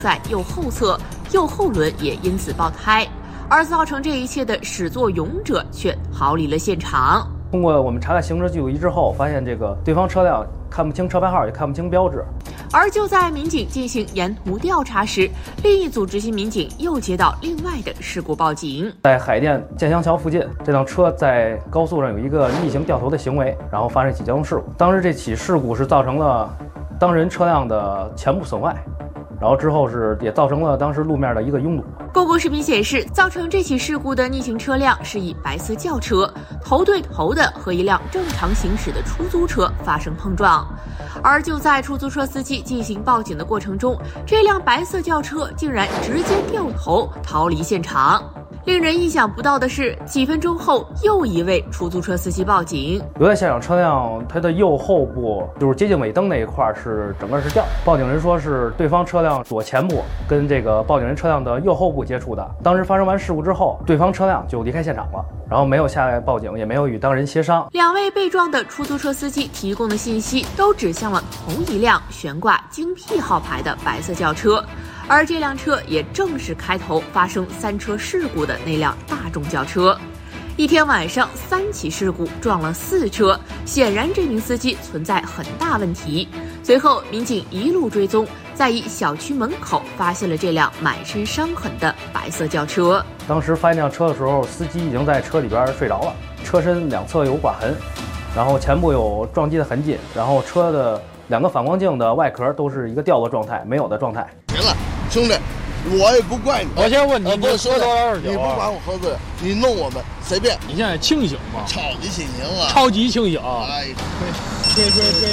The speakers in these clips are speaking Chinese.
在右后侧，右后轮也因此爆胎。而造成这一切的始作俑者却逃离了现场。 通过我们查看行车记录仪之后，发现这个对方车辆看不清车牌号，也看不清标志。 而就在民警进行沿途调查时，另一组执勤民警又接到另外的事故报警。 在海淀建祥桥附近，这辆车在高速上有一个逆行掉头的行为，然后发生一起交通事故。当时这起事故是造成了当人车辆的前部损坏。然后之后也造成了当时路面的一个拥堵。 公共视频显示，造成这起事故的逆行车辆是一白色轿车，头对头的和一辆正常行驶的出租车发生碰撞。而就在出租车司机进行报警的过程中，这辆白色轿车竟然直接掉头逃离现场。令人意想不到的是，几分钟后，又一位出租车司机报警。 留在现场车辆它的右后部，就是接近尾灯那一块是整个是掉。报警人说是对方车辆左前部跟这个报警人车辆的右后部接触的。当时发生完事故之后，对方车辆就离开现场了，然后没有下来报警，也没有与当人协商。 两位被撞的出租车司机提供的信息都指向了同一辆悬挂京 P 号牌的白色轿车。而这辆车也正是开头发生3车事故的那辆大众轿车。一天晚上3起事故撞了4车，显然这名司机存在很大问题。随后民警一路追踪，在一小区门口发现了这辆满身伤痕的白色轿车。 当时发现这辆车的时候，司机已经在车里边睡着了，车身两侧有刮痕，然后前部有撞击的痕迹，然后车的2个反光镜的外壳都是一个掉落状态，没有的状态。 行了，兄弟，我也不怪你。 我先问你， 不是喝多少酒？ 你不管我喝醉，你弄我们随便。 你现在清醒吗？ 超级清醒了， 超级清醒。 哎， 对，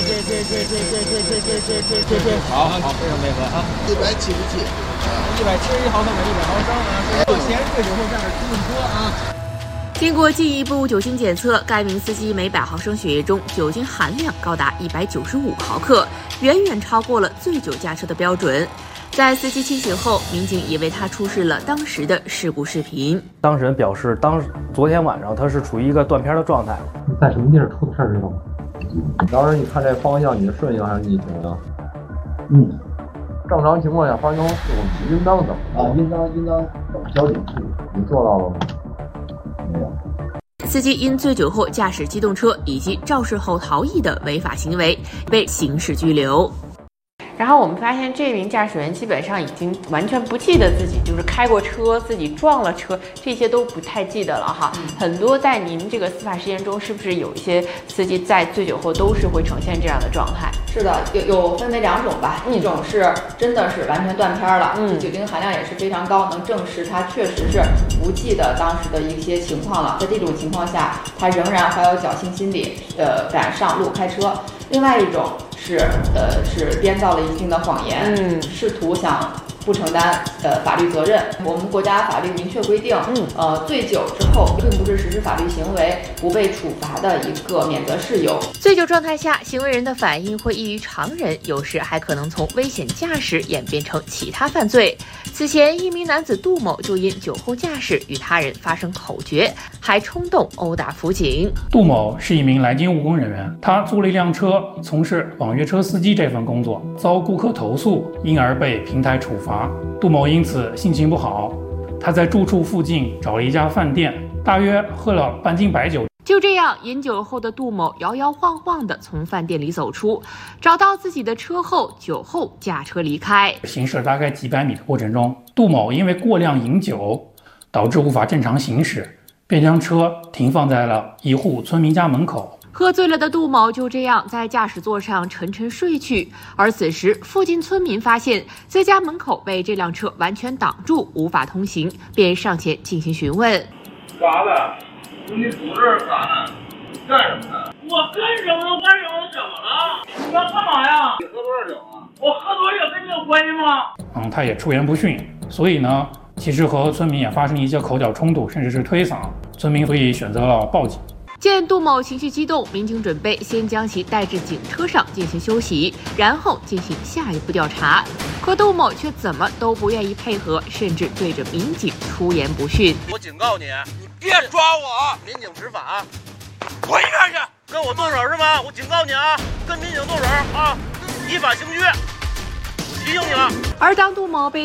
好，非常配合啊。 177不气 ？171毫克每100毫升啊。先醉酒后驾驶出租车啊。 经过进一步酒精检测，该名司机每100毫升血液中酒精含量高达195毫克，远远超过了醉酒驾车的标准。在司机清醒后，民警也为他出示了当时的事故视频。 当事人表示，昨天晚上他是处于一个断片的状态。 你在什么地儿出的事知道吗？当时你看这方向，你是顺行还是逆行啊？正常情况下发生事故应当怎么啊？应当等交警处理。你做到了吗？没有。 司机因醉酒后驾驶机动车以及肇事后逃逸的违法行为，被刑事拘留。 然后我们发现这名驾驶员基本上已经完全不记得自己就是开过车，自己撞了车，这些都不太记得了哈。很多在您这个司法实践中，是不是有一些司机在醉酒后都是会呈现这样的状态？ 是的，有分为2种吧，一种是真的是完全断片了，酒精含量也是非常高，能证实他确实是不记得当时的一些情况了。在这种情况下，他仍然怀有侥幸心理，敢上路开车。另外一种是编造了一定的谎言，试图想不承担法律责任。我们国家法律明确规定，醉酒之后并不是实施法律行为，不被处罚的一个免责事由。 醉酒状态下，行为人的反应会异于常人，有时还可能从危险驾驶演变成其他犯罪。此前，一名男子杜某就因酒后驾驶与他人发生口角，还冲动殴打辅警。 杜某是一名来京务工人员，他租了一辆车，从事网约车司机这份工作，遭顾客投诉，因而被平台处罚。杜某因此心情不好，他在住处附近找了一家饭店，大约喝了半斤白酒。 就这样，饮酒后的杜某摇摇晃晃地从饭店里走出，找到自己的车后，酒后驾车离开。 行驶大概几百米的过程中，杜某因为过量饮酒，导致无法正常行驶，便将车停放在了一户村民家门口。 喝醉了的杜某就这样在驾驶座上沉沉睡去，而此时附近村民发现自家门口被这辆车完全挡住，无法通行，便上前进行询问。 干啥的？你堵这儿干呢？干什么呢？我干什么？怎么了？你要干嘛呀？你喝多少酒啊？我喝多少酒跟你有关系吗？ 他也出言不逊，所以呢，其实和村民也发生一些口角冲突，甚至是推搡，村民所以选择了报警。 见杜某情绪激动，民警准备先将其带至警车上进行休息，然后进行下一步调查。可杜某却怎么都不愿意配合，甚至对着民警出言不逊。 我警告你，你别抓我！民警执法，滚一边去！跟我动手是吗？我警告你啊，跟民警动手啊，依法行拘！提醒你了。 而当杜某被